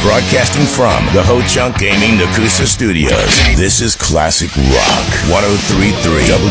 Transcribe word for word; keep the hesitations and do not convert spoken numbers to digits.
Broadcasting from the Ho Chunk Gaming Nakusa Studios. This is Classic Rock. ten thirty-three